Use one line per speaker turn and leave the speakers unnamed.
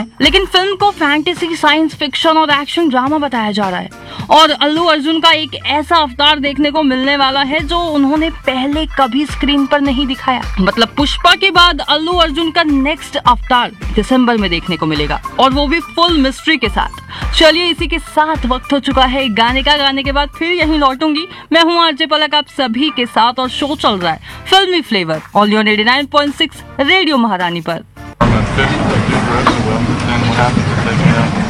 है, लेकिन फिल्म को फैंटेसी, साइंस फिक्शन और एक्शन ड्रामा बताया जा रहा है। और अल्लू अर्जुन का एक ऐसा अवतार देखने को मिलने वाला है जो उन्होंने पहले कभी स्क्रीन पर नहीं दिखाया। मतलब पुष्पा के बाद अल्लू अर्जुन का नेक्स्ट अवतार दिसंबर में देखने को मिलेगा, और वो भी फुल मिस्ट्री के साथ। चलिए, इसी के साथ वक्त हो चुका है गाने का। गाने के बाद फिर यहीं लौटूंगी। मैं हूँ आरजे पलक आप सभी के साथ, और शो चल रहा है फिल्मी फ्लेवर ऑन 89.6 रेडियो महारानी पर।